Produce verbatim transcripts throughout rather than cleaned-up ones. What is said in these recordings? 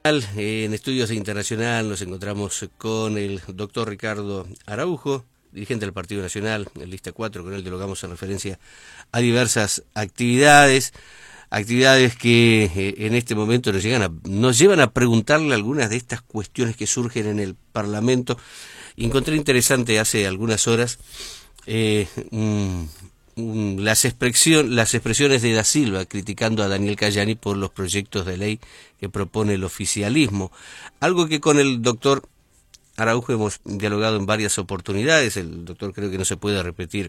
En Estudios de Internacional nos encontramos con el doctor Ricardo Araujo, dirigente del Partido Nacional, en lista cuatro, con él dialogamos en referencia a diversas actividades, actividades que eh, en este momento nos, llegan a, nos llevan a preguntarle algunas de estas cuestiones que surgen en el Parlamento. Encontré interesante hace algunas horas eh, un, un, las, expresión, las expresiones de Da Silva criticando a Daniel Cayani por los proyectos de ley que propone el oficialismo, algo que con el doctor Araujo hemos dialogado en varias oportunidades. El doctor creo que no se puede repetir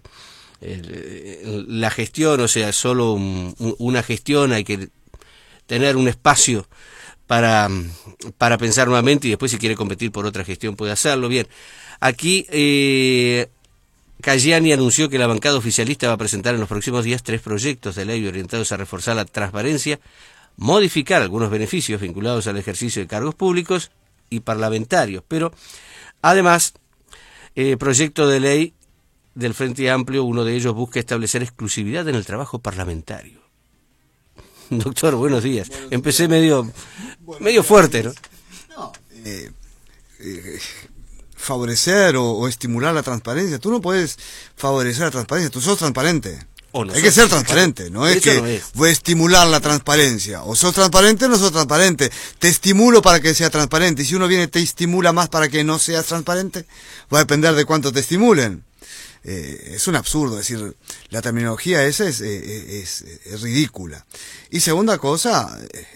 el, la gestión, o sea, solo un, una gestión, hay que tener un espacio para, para pensar nuevamente y después si quiere competir por otra gestión puede hacerlo. Bien, aquí eh, Cayani anunció que la bancada oficialista va a presentar en los próximos días tres proyectos de ley orientados a reforzar la transparencia, modificar algunos beneficios vinculados al ejercicio de cargos públicos y parlamentarios, pero además, eh, proyecto de ley del Frente Amplio, uno de ellos busca establecer exclusividad en el trabajo parlamentario. Doctor, buenos días. Buenos Empecé días. medio buenos medio días. fuerte, ¿no? No, eh, eh, favorecer o, o estimular la transparencia. Tú no puedes favorecer la transparencia, tú sos transparente. No Hay que ser transparente, no es que no es. voy a estimular la transparencia. O sos transparente o no sos transparente. Te estimulo para que sea transparente. Y si uno viene y te estimula más para que no seas transparente, va a depender de cuánto te estimulen. Eh, es un absurdo, es decir, la terminología esa es, eh, es, es ridícula. Y segunda cosa, eh,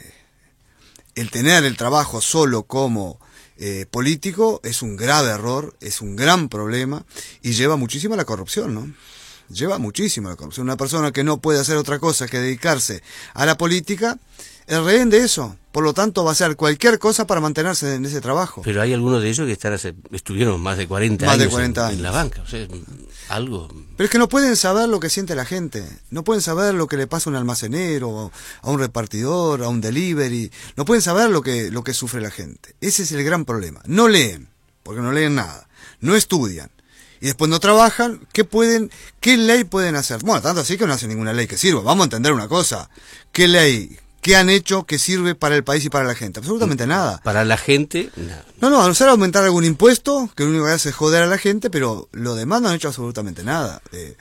el tener el trabajo solo como eh, político es un grave error, es un gran problema y lleva muchísimo a la corrupción, ¿no? Lleva muchísimo a la corrupción. Una persona que no puede hacer otra cosa que dedicarse a la política es rehén de eso. Por lo tanto, va a hacer cualquier cosa para mantenerse en ese trabajo. Pero hay algunos de ellos que están hace, estuvieron más de cuarenta más años, de cuarenta en, años en la banca. O sea, algo... Pero es que no pueden saber lo que siente la gente. No pueden saber lo que le pasa a un almacenero, a un repartidor, a un delivery. No pueden saber lo que, lo que sufre la gente. Ese es el gran problema. No leen, porque no leen nada. No estudian. Y después no trabajan, ¿qué pueden, qué ley pueden hacer? Bueno, tanto así que no hacen ninguna ley que sirva. Vamos a entender una cosa. ¿Qué ley, qué han hecho que sirve para el país y para la gente? Absolutamente nada. Para la gente, nada. No, no, a no ser aumentar algún impuesto, que lo único que hace es joder a la gente, pero lo demás no han hecho absolutamente nada. Eh,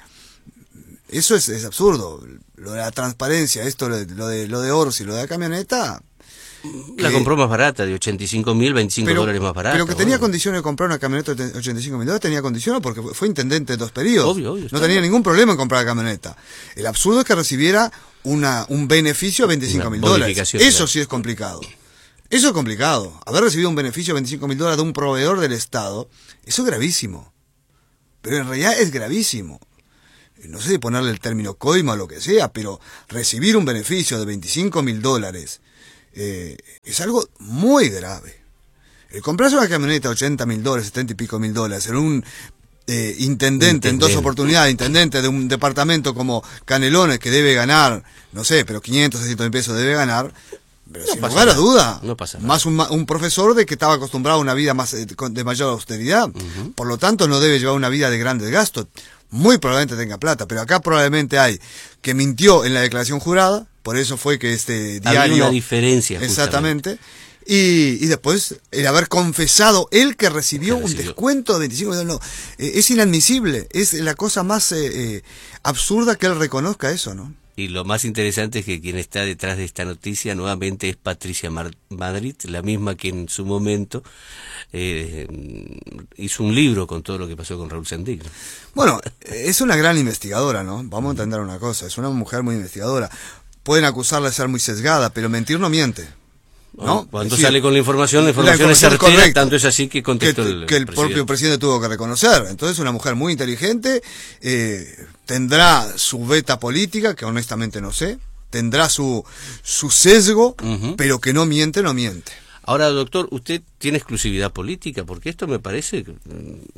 eso es, es absurdo. Lo de la transparencia, esto, lo de, lo de, lo de Orsi, lo de la camioneta... La que, compró más barata, de ochenta y cinco mil, veinticinco pero, dólares más barata. Pero que tenía bueno. condiciones de comprar una camioneta de ochenta y cinco mil dólares, tenía condiciones porque fue intendente de dos periodos. Obvio, obvio, no tenía bien. ningún problema en comprar la camioneta. El absurdo es que recibiera una un beneficio de veinticinco mil dólares. Eso claro. sí es complicado. Eso es complicado. Haber recibido un beneficio de veinticinco mil dólares de un proveedor del Estado, eso es gravísimo. Pero en realidad es gravísimo. No sé si ponerle el término coima o lo que sea, pero recibir un beneficio de veinticinco mil dólares Eh, es algo muy grave. El comprarse una camioneta de ochenta mil dólares, setenta y pico mil dólares, en un eh, intendente, intendente en dos oportunidades, intendente de un departamento como Canelones, que debe ganar, no sé, pero quinientos, seiscientos mil pesos debe ganar, pero no sin lugar a duda, no pasa más un, un profesor de que estaba acostumbrado a una vida más de mayor austeridad, uh-huh. Por lo tanto no debe llevar una vida de grandes gastos. Muy probablemente tenga plata, pero acá probablemente hay que mintió en la declaración jurada, por eso fue que este diario... Había una diferencia. Exactamente. Y, y después el haber confesado él que recibió, que recibió. un descuento de veinticinco mil dólares. No, eh, es inadmisible, es la cosa más eh, eh, absurda que él reconozca eso, ¿no? Y lo más interesante es que quien está detrás de esta noticia nuevamente es Patricia Mar- Madrid, la misma que en su momento eh, hizo un libro con todo lo que pasó con Raúl Sendic, ¿no? Bueno, es una gran investigadora, ¿no? Vamos a entender una cosa, es una mujer muy investigadora. Pueden acusarla de ser muy sesgada, pero mentir no miente. ¿No? Cuando decir, sale con la información, la información, la información es certera, correcta, tanto es así que contestó que, el, que el, el propio presidente tuvo que reconocer. Entonces, una mujer muy inteligente, eh, tendrá su beta política, que honestamente no sé, tendrá su, su sesgo, uh-huh. Pero que no miente, no miente. Ahora, doctor, ¿usted tiene exclusividad política? Porque esto me parece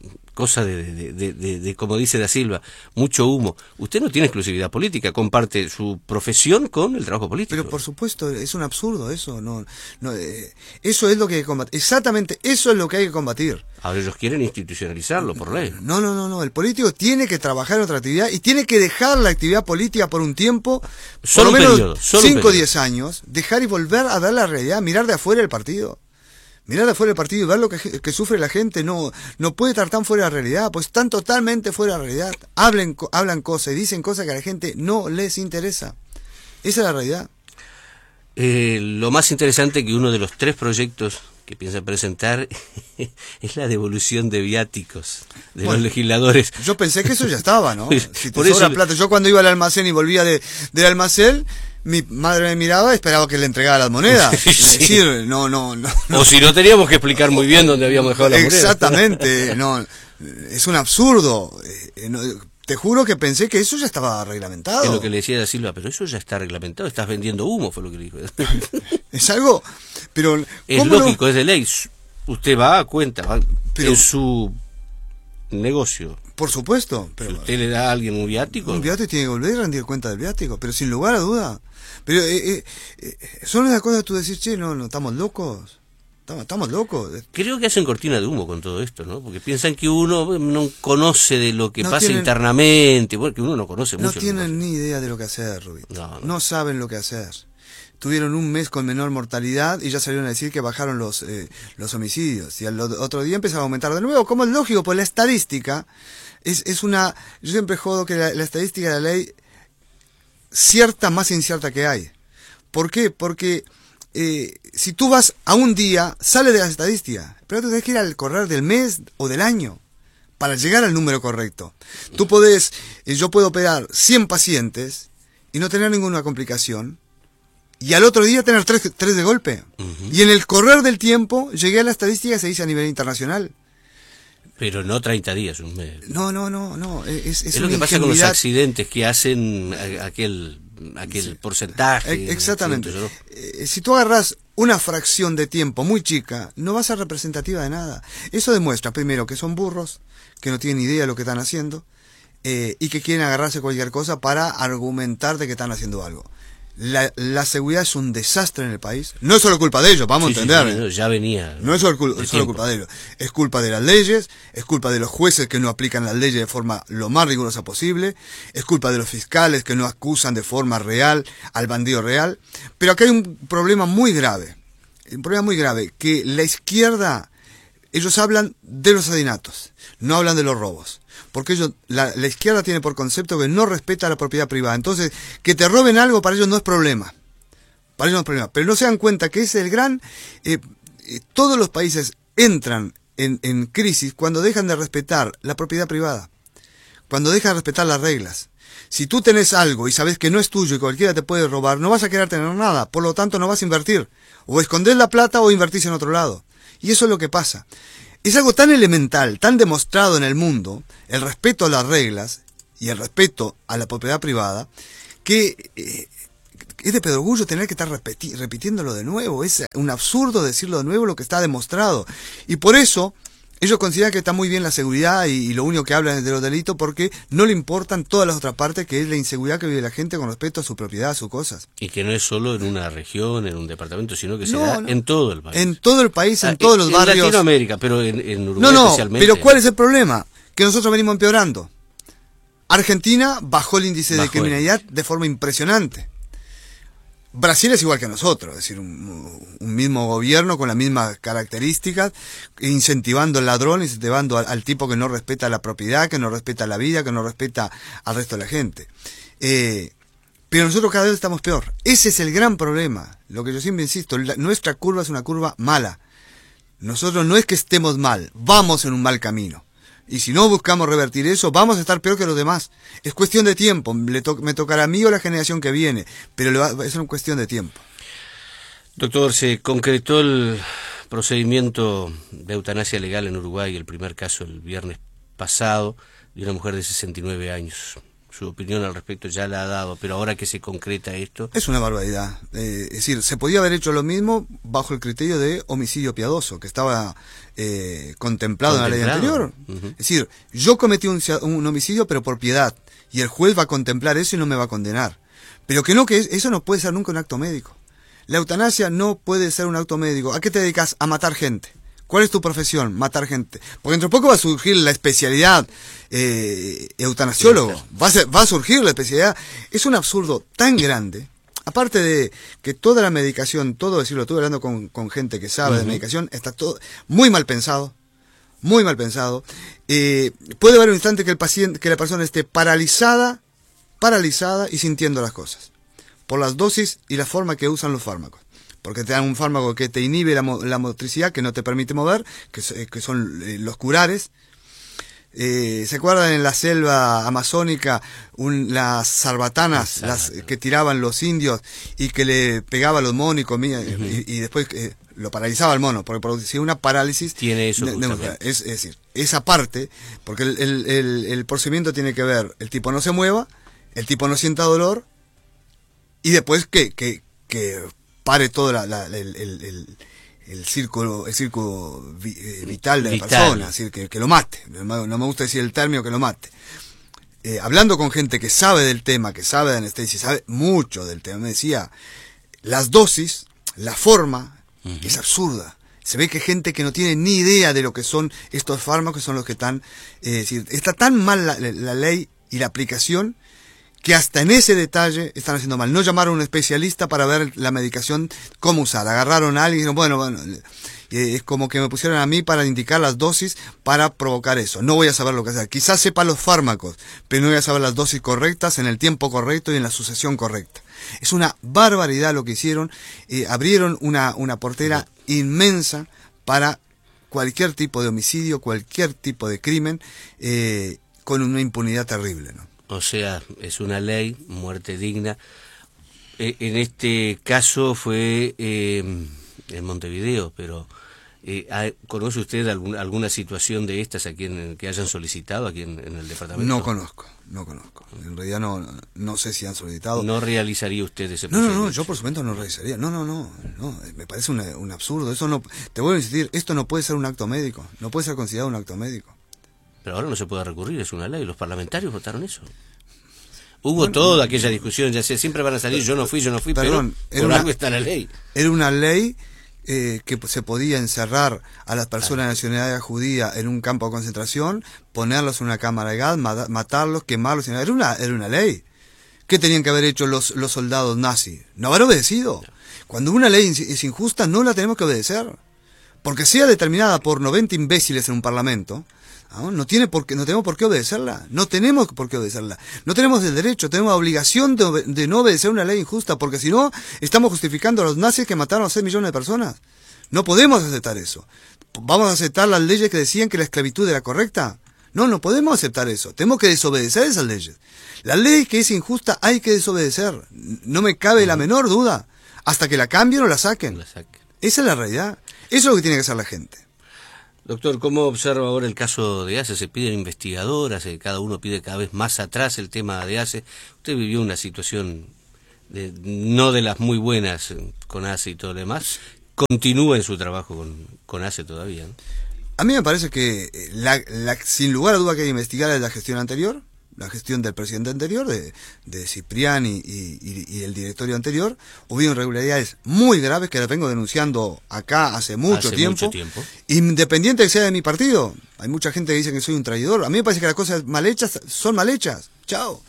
cosa de, de, de, de, de, como dice Da Silva, mucho humo. Usted no tiene exclusividad política, comparte su profesión con el trabajo político. Pero por supuesto, es un absurdo eso. no, no eh, Eso es lo que hay que combatir. Exactamente, eso es lo que hay que combatir. Ahora ellos quieren institucionalizarlo por ley. No, no, no, no. El político tiene que trabajar en otra actividad y tiene que dejar la actividad política por un tiempo, solo por lo menos cinco o diez años, dejar y volver a ver la realidad, mirar de afuera el partido. Mirar de afuera el partido y ver lo que, que sufre la gente. No no puede estar tan fuera de la realidad, pues están totalmente fuera de la realidad. Hablen, hablan cosas y dicen cosas que a la gente no les interesa. Esa es la realidad. Eh, lo más interesante que uno de los tres proyectos que piensa presentar es la devolución de viáticos de bueno, los legisladores. Yo pensé que eso ya estaba, ¿no? Si te Por sobra eso... plata. Yo cuando iba al almacén y volvía de, del almacén, mi madre me miraba y esperaba que le entregara las monedas. Sí. Es decir, no, no, no, no. O si no, teníamos que explicar muy bien dónde habíamos dejado las monedas. Exactamente, no, es un absurdo. Eh, no, Te juro que pensé que eso ya estaba reglamentado. Es lo que le decía Da Silva, pero eso ya está reglamentado, estás vendiendo humo, fue lo que le dijo. Es algo, pero... Es lógico, no? Es de ley. Usted va a cuenta, va pero, en su negocio. Por supuesto. Pero, si usted le da a alguien un viático... Un viático tiene que volver a rendir cuenta del viático, pero sin lugar a duda. Pero eh, eh, son esas cosas que tú decís, che, no, no, estamos locos. Estamos, estamos locos. Creo que hacen cortina de humo con todo esto, ¿no? Porque piensan que uno no conoce de lo que no pasa tienen, internamente, porque uno no conoce no mucho. No tienen ni idea de lo que hacer, Rubí. No, no. no saben lo que hacer. Tuvieron un mes con menor mortalidad y ya salieron a decir que bajaron los eh, los homicidios. Y al otro día empezaba a aumentar de nuevo. ¿Cómo es lógico? Pues la estadística es, es una... Yo siempre jodo que la, la estadística de la ley cierta más incierta que hay. ¿Por qué? Porque... Eh, si tú vas a un día, sale de las estadísticas, pero tú tienes que ir al correr del mes o del año para llegar al número correcto. Tú podés, eh, yo puedo operar cien pacientes y no tener ninguna complicación, y al otro día tener tres, tres de golpe. Uh-huh. Y en el correr del tiempo llegué a la estadística, se dice a nivel internacional. Pero no treinta días, un mes. No, no, no, no. Es, es, es lo que pasa con los accidentes que hacen aquel... aquel sí. porcentaje. Exactamente. ¿No? Eh, si tú agarras una fracción de tiempo muy chica, no va a ser representativa de nada. Eso demuestra, primero, que son burros, que no tienen idea de lo que están haciendo, eh, y que quieren agarrarse cualquier cosa para argumentar de que están haciendo algo. La, la seguridad es un desastre en el país. No es solo culpa de ellos, vamos sí, a entender. Sí, sí, ya venía. No es solo, cul solo culpa de ellos. Es culpa de las leyes, es culpa de los jueces que no aplican las leyes de forma lo más rigurosa posible, es culpa de los fiscales que no acusan de forma real al bandido real. Pero acá hay un problema muy grave. Un problema muy grave, que la izquierda, ellos hablan de los asesinatos, no hablan de los robos. Porque ellos, la, la izquierda tiene por concepto que no respeta la propiedad privada. Entonces, que te roben algo para ellos no es problema. Para ellos no es problema. Pero no se dan cuenta que es el gran... Eh, eh, todos los países entran en, en crisis cuando dejan de respetar la propiedad privada. Cuando dejan de respetar las reglas. Si tú tenés algo y sabes que no es tuyo y cualquiera te puede robar, no vas a querer tener nada. Por lo tanto, no vas a invertir. O escondés la plata o invertís en otro lado. Y eso es lo que pasa. Es algo tan elemental, tan demostrado en el mundo, el respeto a las reglas y el respeto a la propiedad privada, que eh, es de pedregullo tener que estar repeti repitiéndolo de nuevo. Es un absurdo decirlo de nuevo lo que está demostrado. Y por eso ellos consideran que está muy bien la seguridad y, y lo único que hablan es de los delitos, porque no le importan todas las otras partes, que es la inseguridad que vive la gente con respecto a su propiedad, a sus cosas. Y que no es solo en una región, en un departamento, sino que se no, da no. en todo el país. En todo el país, en ah, todos los en barrios. En Latinoamérica, pero en, en Uruguay no, no, especialmente. Pero ¿cuál es el problema? Que nosotros venimos empeorando. Argentina bajó el índice bajó de criminalidad el... de forma impresionante. Brasil es igual que nosotros, es decir, un, un mismo gobierno con las mismas características, incentivando al ladrón, incentivando al, al tipo que no respeta la propiedad, que no respeta la vida, que no respeta al resto de la gente. Eh, pero nosotros cada vez estamos peor. Ese es el gran problema. Lo que yo siempre insisto, la, nuestra curva es una curva mala. Nosotros no es que estemos mal, vamos en un mal camino. Y si no buscamos revertir eso, vamos a estar peor que los demás. Es cuestión de tiempo. Le to me tocará a mí o a la generación que viene, pero le va es una cuestión de tiempo. Doctor, se concretó el procedimiento de eutanasia legal en Uruguay, el primer caso el viernes pasado, de una mujer de sesenta y nueve años. su opinión al respecto ya la ha dado, pero ahora que se concreta esto... Es una barbaridad. Eh, es decir, se podía haber hecho lo mismo bajo el criterio de homicidio piadoso, que estaba eh, contemplado, contemplado en la ley anterior. Uh-huh. Es decir, yo cometí un, un homicidio, pero por piedad, y el juez va a contemplar eso y no me va a condenar. Pero que no, que eso no puede ser nunca un acto médico. La eutanasia no puede ser un acto médico. ¿A qué te dedicas? A matar gente. ¿Cuál es tu profesión? Matar gente. Porque dentro de poco va a surgir la especialidad eh, eutanasiólogo. Va a, ser, va a surgir la especialidad. Es un absurdo tan grande. Aparte de que toda la medicación, todo decirlo, estuve hablando con, con gente que sabe uh-huh. de medicación, está todo muy mal pensado. Muy mal pensado. Eh, puede haber un instante que el paciente, que la persona esté paralizada, paralizada y sintiendo las cosas. Por las dosis y la forma que usan los fármacos. Porque te dan un fármaco que te inhibe la, la motricidad, que no te permite mover, que, que son eh, los curares. Eh, ¿Se acuerdan en la selva amazónica un, las sarbatanas las, que tiraban los indios y que le pegaba a los monos y comía, uh-huh. y, y después eh, lo paralizaba al mono? Porque producía una parálisis. Tiene eso. De, de, es, es decir, esa parte, porque el, el, el, el procedimiento tiene que ver, el tipo no se mueva, el tipo no sienta dolor, y después que... que, que pare todo la, la, el, el, el, el círculo el círculo vi, eh, vital de vital. la persona, es decir, que, que lo mate. No me gusta decir el término, que lo mate. Eh, hablando con gente que sabe del tema, que sabe de anestesia, sabe mucho del tema, me decía, las dosis, la forma, uh-huh. es absurda. Se ve que gente que no tiene ni idea de lo que son estos fármacos son los que están... Eh, es decir, está tan mal la, la ley y la aplicación que hasta en ese detalle están haciendo mal. No llamaron a un especialista para ver la medicación, cómo usar. Agarraron a alguien y dijeron, bueno, bueno, eh, es como que me pusieron a mí para indicar las dosis para provocar eso. No voy a saber lo que hacer. Quizás sepa los fármacos, pero no voy a saber las dosis correctas, en el tiempo correcto y en la sucesión correcta. Es una barbaridad lo que hicieron. Eh, abrieron una, una portera inmensa para cualquier tipo de homicidio, cualquier tipo de crimen, eh, con una impunidad terrible, ¿no? O sea, es una ley, muerte digna. Eh, en este caso fue eh, en Montevideo, pero eh, ¿conoce usted algún, alguna situación de estas aquí en, que hayan solicitado aquí en, en el departamento? No conozco, no conozco. En realidad no, no sé si han solicitado. ¿No realizaría usted ese procedimiento? No, no, no, yo por supuesto no realizaría. No, no, no, no, me parece un, un absurdo. Eso no, te vuelvo a insistir, esto no puede ser un acto médico, no puede ser considerado un acto médico. Pero ahora no se puede recurrir, es una ley, los parlamentarios votaron eso. Hubo bueno, toda aquella discusión, ya sé, siempre van a salir, yo no fui, yo no fui, perdón, pero por una, algo está la ley. Era una ley eh, que se podía encerrar a las personas de nacionalidad judía en un campo de concentración, ponerlos en una cámara de gas, matarlos, quemarlos, era una, era una ley. ¿Qué tenían que haber hecho los, los soldados nazis? No haber obedecido. Cuando una ley es injusta, no la tenemos que obedecer. Porque sea determinada por noventa imbéciles en un parlamento, ¿no? No tiene por qué, no tenemos por qué obedecerla, no tenemos por qué obedecerla, no tenemos el derecho, tenemos la obligación de, de no obedecer una ley injusta, porque si no, estamos justificando a los nazis que mataron a seis millones de personas. No podemos aceptar eso. ¿Vamos a aceptar las leyes que decían que la esclavitud era correcta? No, no podemos aceptar eso, tenemos que desobedecer esas leyes. La ley que es injusta hay que desobedecer, no me cabe la menor duda, hasta que la cambien o la saquen. La saquen. Esa es la realidad, eso es lo que tiene que hacer la gente. Doctor, ¿cómo observa ahora el caso de ACE? Se piden investigadoras, cada uno pide cada vez más atrás el tema de ACE. Usted vivió una situación de, no de las muy buenas con ACE y todo lo demás. Continúa en su trabajo con, con ACE todavía, ¿no? A mí me parece que la, la, sin lugar a duda que hay que investigar es la gestión anterior, la gestión del presidente anterior, de, de Cipriani y, y, y el directorio anterior. Hubo irregularidades muy graves que las vengo denunciando acá hace mucho, hace tiempo, mucho tiempo, independiente que sea de mi partido. Hay mucha gente que dice que soy un traidor. A mí me parece que las cosas mal hechas son mal hechas. Chao.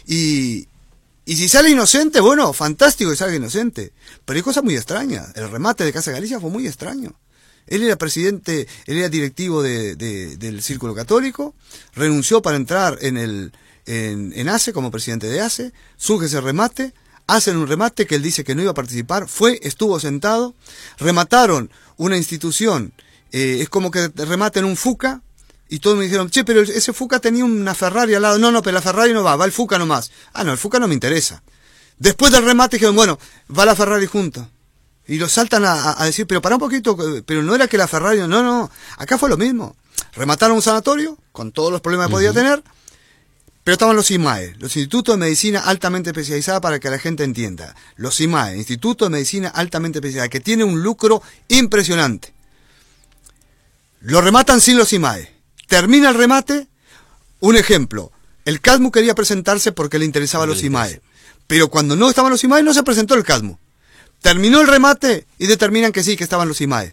Y, y si sale inocente, bueno, fantástico que salga inocente. Pero hay cosas muy extrañas. El remate de Casa Galicia fue muy extraño. Él era presidente, él era directivo de, de, del Círculo Católico, renunció para entrar en el en, en ACE como presidente de ACE, surge ese remate, hacen un remate que él dice que no iba a participar, fue, estuvo sentado, remataron una institución, eh, es como que rematen un FUCA, y todos me dijeron, che, pero ese FUCA tenía una Ferrari al lado, no, no, pero la Ferrari no va, va el FUCA nomás. Ah, no, el FUCA no me interesa. Después del remate dijeron, bueno, va la Ferrari junto. Y lo saltan a, a decir, pero para un poquito, pero no era que la Ferrari, no, no, acá fue lo mismo. Remataron un sanatorio, con todos los problemas que podía uh-huh. tener, Pero estaban los I M A E, los Institutos de Medicina Altamente Especializada, para que la gente entienda. Los I M A E, Instituto de Medicina Altamente Especializada, que tiene un lucro impresionante. Lo rematan sin los I M A E. Termina el remate, un ejemplo. El CADMU quería presentarse porque le interesaba a los I M A E. Pero cuando no estaban los I M A E, no se presentó el CADMU. Terminó el remate y determinan que sí, que estaban los I M A E.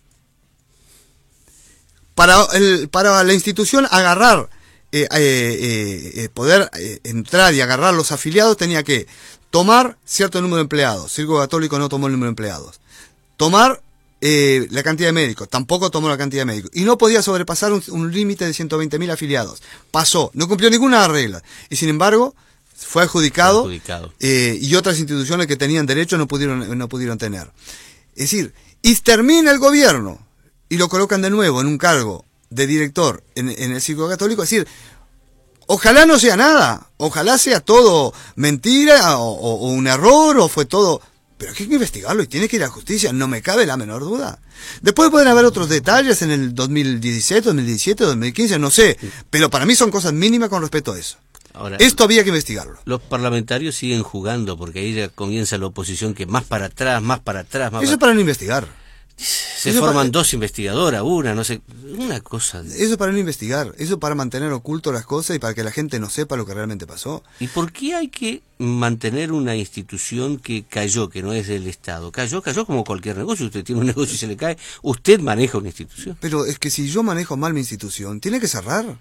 Para, el, para la institución agarrar, eh, eh, eh, poder eh, entrar y agarrar los afiliados, tenía que tomar cierto número de empleados. Circo Católico no tomó el número de empleados. Tomar eh, la cantidad de médicos, tampoco tomó la cantidad de médicos. Y no podía sobrepasar un, un límite de ciento veinte mil afiliados. Pasó, no cumplió ninguna regla. Y sin embargo, fue adjudicado, fue adjudicado. Eh, y otras instituciones que tenían derecho no pudieron, no pudieron tener. Es decir, y termina el gobierno y lo colocan de nuevo en un cargo de director en, en el Circo Católico. Es decir, ojalá no sea nada, ojalá sea todo mentira o, o, o un error o fue todo... Pero hay que investigarlo y tiene que ir a la justicia, no me cabe la menor duda. Después pueden haber otros detalles en el dos mil diecisiete, dos mil diecisiete, dos mil quince, no sé, pero para mí son cosas mínimas con respecto a eso. Ahora, esto había que investigarlo. Los parlamentarios siguen jugando porque ahí ya comienza la oposición que más para atrás, más para atrás, más Eso para... es para no investigar. Se eso forman para... dos investigadoras, una, no sé, una cosa. De... Eso para no investigar, eso para mantener oculto las cosas y para que la gente no sepa lo que realmente pasó. ¿Y por qué hay que mantener una institución que cayó, que no es del Estado? Cayó, cayó como cualquier negocio. Usted tiene un negocio y se le cae, usted maneja una institución. Pero es que si yo manejo mal mi institución, tiene que cerrar.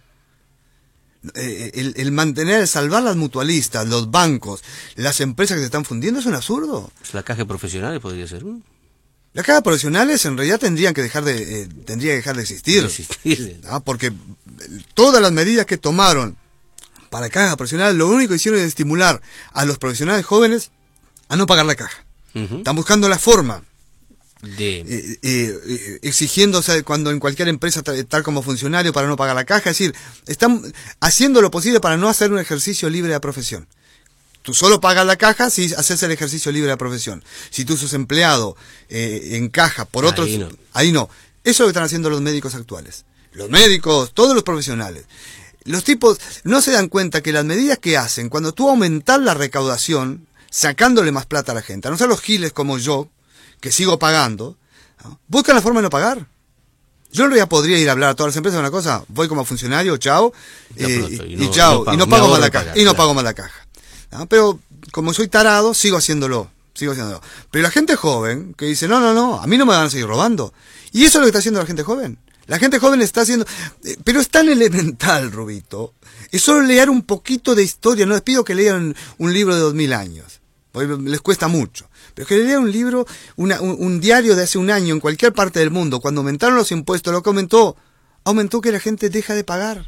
El, el mantener, el salvar las mutualistas, los bancos, las empresas que se están fundiendo es un absurdo. La caja de profesionales podría ser. ¿no? Las cajas profesionales en realidad tendrían que dejar de, eh, tendría que dejar de existir. existir. ¿no? Porque todas las medidas que tomaron para cajas profesionales, lo único que hicieron es estimular a los profesionales jóvenes a no pagar la caja. Uh-huh. Están buscando la forma. De... Eh, eh, eh, exigiéndose cuando en cualquier empresa estar como funcionario para no pagar la caja, es decir, están haciendo lo posible para no hacer un ejercicio libre de la profesión. Tú solo pagas la caja si haces el ejercicio libre de la profesión. Si tú sos empleado eh, en caja por otros, ahí no. ahí no. Eso es lo que están haciendo los médicos actuales. Los médicos, todos los profesionales. Los tipos no se dan cuenta que las medidas que hacen, cuando tú aumentas la recaudación, sacándole más plata a la gente, a no ser los giles como yo, que sigo pagando, ¿no? Buscan la forma de no pagar. Yo no ya podría ir a hablar a todas las empresas de una cosa, voy como funcionario, chao, eh, y, y, no, y chao, no y no pago más la caja, pagar, y no claro. pago más la caja. ¿no? Pero como soy tarado, sigo haciéndolo, sigo haciéndolo. Pero la gente joven, que dice, no, no, no, a mí no me van a seguir robando. Y eso es lo que está haciendo la gente joven. La gente joven está haciendo, eh, pero es tan elemental, Rubito, es solo leer un poquito de historia, no les pido que lean un libro de dos mil años, porque les cuesta mucho. Pero que lea un libro, una, un, un diario de hace un año en cualquier parte del mundo, cuando aumentaron los impuestos, lo que aumentó, aumentó que la gente deja de pagar.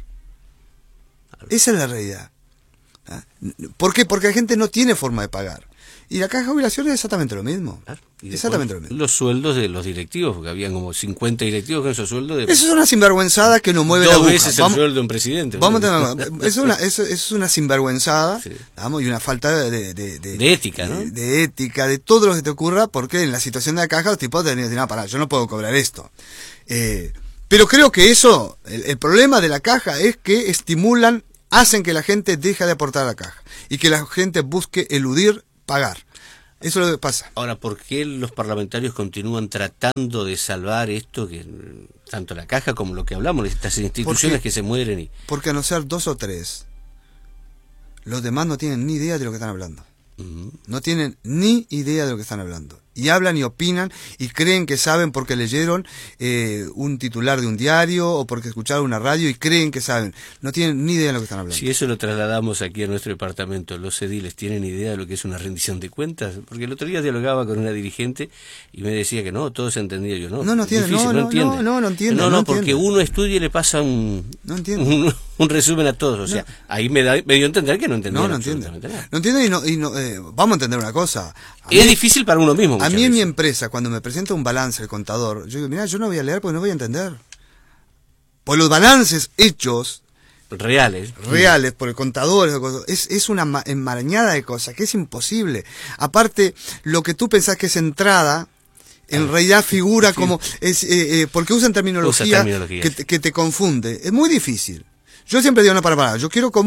Esa es la realidad. ¿Ah? ¿Por qué? Porque la gente no tiene forma de pagar. Y la caja de jubilación es exactamente lo mismo. Claro. Exactamente lo mismo. Los sueldos de los directivos, porque habían como cincuenta directivos con esos sueldos. De... Eso es una sinvergüenzada que nos mueve Dos la aguja. veces el sueldo de un presidente. Vamos a tener, es, una, es, es una sinvergüenzada, sí. Vamos, y una falta de, de, de, de ética, ¿no? De, de ética, de todo lo que te ocurra, porque en la situación de la caja los tipos te decir, no, pará, yo no puedo cobrar esto. Eh, pero creo que eso, el, el problema de la caja es que estimulan, hacen que la gente deje de aportar a la caja y que la gente busque eludir pagar. Eso es lo que pasa. Ahora, ¿por qué los parlamentarios continúan tratando de salvar esto, que tanto la caja como lo que hablamos, estas instituciones que se mueren? Y... Porque a no ser dos o tres, los demás no tienen ni idea de lo que están hablando. Uh-huh. No tienen ni idea de lo que están hablando. Y hablan y opinan y creen que saben porque leyeron eh, un titular de un diario o porque escucharon una radio y creen que saben. No tienen ni idea de lo que están hablando. Si eso lo trasladamos aquí a nuestro departamento, ¿los ediles tienen idea de lo que es una rendición de cuentas? Porque el otro día dialogaba con una dirigente y me decía que no, todo se entendía. Yo no, no, no entiende, no, no, no, entiende. No, no, no entiende. No, no, no porque entiende. uno estudia y le pasa un, no entiende. un, un resumen a todos. O sea, no. ahí me, da, me dio a entender que no entendía. No, no entiende. Nada. No entiende y, no, y no, eh, vamos a entender una cosa. A es mí, difícil para uno mismo. A mí veces. en mi empresa, cuando me presenta un balance el contador, yo digo, mira, yo no voy a leer porque no voy a entender. Pues los balances hechos reales, reales por el contador, es, es una enmarañada de cosas que es imposible. Aparte, lo que tú pensás que es entrada, en ah, realidad figura sí. como, es eh, eh, porque usan terminología, Usa terminología. Que, te, que te confunde. Es muy difícil. Yo siempre digo, no, para, para, yo quiero como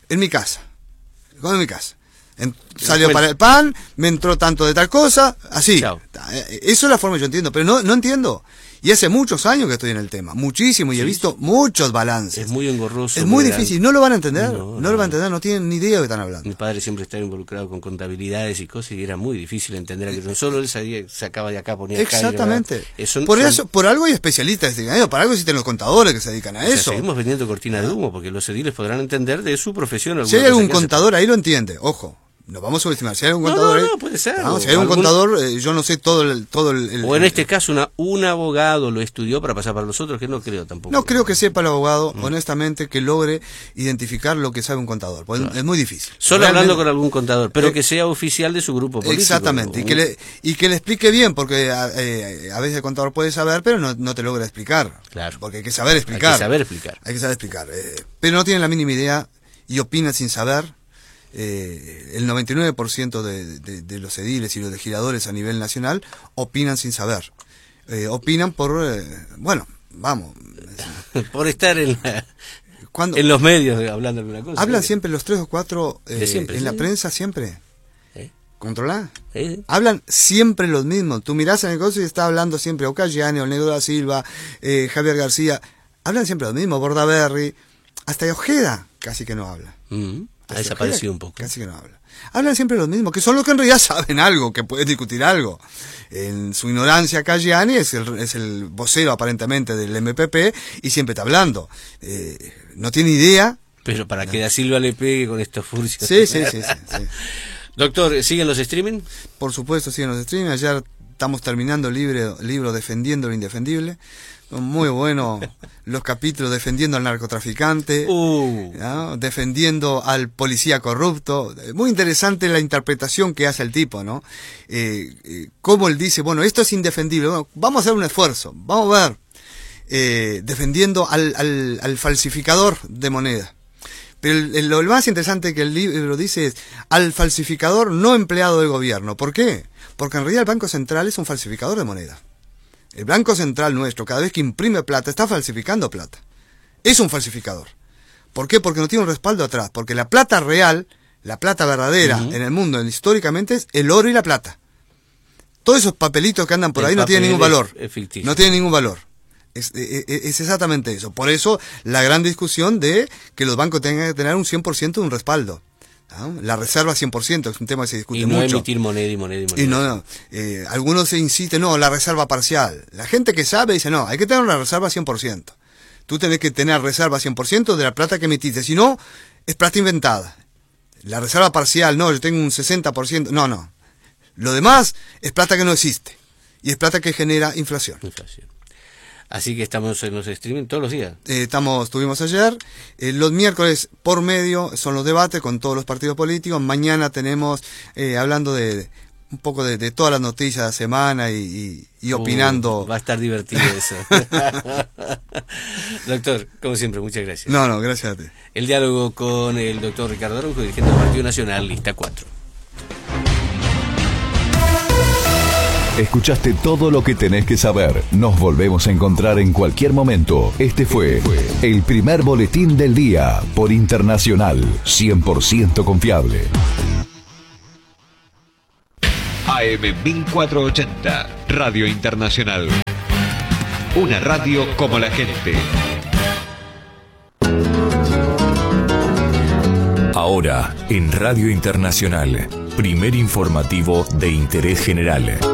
en mi casa. En mi casa. En, salió para el pan, me entró tanto de tal cosa, así. Chao. Eso es la forma que yo entiendo, pero no, no entiendo. Y hace muchos años que estoy en el tema, muchísimo, y sí, he visto muchos balances. Es muy engorroso. Es muy difícil, no lo van a entender, no, no, no lo van a entender, no tienen ni idea de lo que están hablando. Mi padre siempre estaba involucrado con contabilidades y cosas, y era muy difícil entender aquello. Solo él sabía, sacaba de acá, ponía acá. Exactamente. Y son, por son... eso, por algo hay especialistas, por algo existen los contadores que se dedican a o sea, eso. Seguimos vendiendo cortina de humo, porque los ediles podrán entender de su profesión. Si hay algún contador, ahí lo entiende, ojo. No vamos a subestimar. Si hay un contador, no, no, no, puede ser. No, si hay un algún... contador, eh, yo no sé todo el, todo el, el o en este caso una un abogado lo estudió para pasar para los otros, que no creo tampoco. No creo que sepa el abogado, mm. honestamente, que logre identificar lo que sabe un contador, porque claro. es muy difícil. Solo Realmente, hablando con algún contador, pero eh, que sea oficial de su grupo político. Exactamente, y que le y que le explique bien, porque eh, a veces el contador puede saber, pero no, no te logra explicar. Claro. Porque hay que saber explicar. Hay que saber explicar. Hay que saber explicar. Eh, pero no tienen la mínima idea y opinan sin saber. Eh, el noventa y nueve por ciento de, de, de los ediles y los legisladores a nivel nacional opinan sin saber. Eh, opinan por, eh, bueno, vamos. por estar en, la, Cuando, en los medios hablando de alguna cosa. Hablan siempre los tres o cuatro eh, siempre, en sí. la prensa siempre. ¿Eh? ¿Controlá? ¿Eh? Hablan siempre los mismos. Tú mirás en el negocio y está hablando siempre Ocayane, o Negro da Silva, eh, Javier García. Hablan siempre los mismos, Bordaberry. Hasta Ojeda casi que no habla. Mm-hmm. Ha desaparecido un poco. Casi que no habla. Hablan siempre los mismos, que son los que en realidad saben algo, que pueden discutir algo. En su ignorancia, Cayani es el, es el vocero aparentemente del M P P y siempre está hablando. Eh, no tiene idea. Pero para que Da Silva le pegue con estos furcios. Sí, sí, sí, sí, sí. Doctor, ¿siguen los streaming? Por supuesto, siguen los streaming. Ayer estamos terminando el libro, libro Defendiendo lo Indefendible. Muy bueno los capítulos defendiendo al narcotraficante, uh. ¿no? Defendiendo al policía corrupto. Muy interesante la interpretación que hace el tipo, ¿no? Eh, eh, cómo él dice, bueno, esto es indefendible, bueno, vamos a hacer un esfuerzo, vamos a ver, eh, defendiendo al, al, al falsificador de moneda. Pero el, el, lo más interesante que el libro dice es al falsificador no empleado del gobierno. ¿Por qué? Porque en realidad el Banco Central es un falsificador de moneda. El Banco Central nuestro, cada vez que imprime plata, está falsificando plata. Es un falsificador. ¿Por qué? Porque no tiene un respaldo atrás. Porque la plata real, la plata verdadera uh-huh. en el mundo, históricamente, es el oro y la plata. Todos esos papelitos que andan por el ahí no tienen ningún valor. Es no tienen ningún valor. Es, es, es exactamente eso. Por eso, la gran discusión de que los bancos tengan que tener un cien por ciento de un respaldo. ¿no? La reserva cien por ciento es un tema que se discute y no mucho. Emitir moneda y moneda y moneda. Y no, no. Eh, algunos se insisten, no, la reserva parcial. La gente que sabe dice, no, hay que tener una reserva cien por ciento. Tú tenés que tener reserva cien por ciento de la plata que emitiste, si no, es plata inventada. La reserva parcial, no, yo tengo un sesenta por ciento, no, no. Lo demás es plata que no existe. Y es plata que genera inflación. Inflación. Así que estamos en los streaming todos los días. Eh, estamos, estuvimos ayer. Eh, los miércoles por medio son los debates con todos los partidos políticos. Mañana tenemos, eh, hablando de, de un poco de, de todas las noticias de la semana y, y, y opinando. Uh, va a estar divertido eso. Doctor, como siempre, muchas gracias. No, no, gracias a ti. El diálogo con el doctor Ricardo Araujo, dirigente del Partido Nacional, lista cuatro. Escuchaste todo lo que tenés que saber. Nos volvemos a encontrar en cualquier momento. Este fue el primer boletín del día por Internacional, cien por ciento confiable. A M mil cuatrocientos ochenta, Radio Internacional. Una radio como la gente. Ahora, en Radio Internacional, primer informativo de interés general.